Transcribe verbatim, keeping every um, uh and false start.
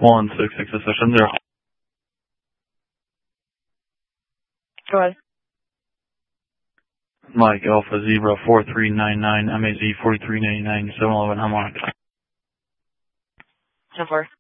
one six six seven zero. Go ahead. Mike Alpha Zebra four three nine nine, M A Z forty-three ninety-nine, seven eleven harmonic. ten four.